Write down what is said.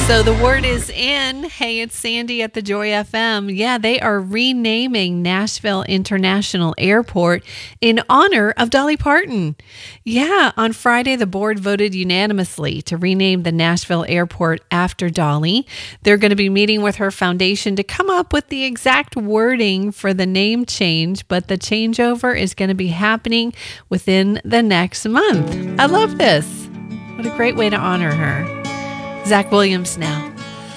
So the word is in. Hey, it's Sandy at the Joy FM. Yeah, they are renaming Nashville International Airport in honor of Dolly Parton. Yeah, on Friday, the board voted unanimously to rename the Nashville Airport after Dolly. They're going to be meeting with her foundation to come up with the exact wording for the name change, but the changeover is going to be happening within the next month. I love this. What a great way to honor her. Zach Williams now.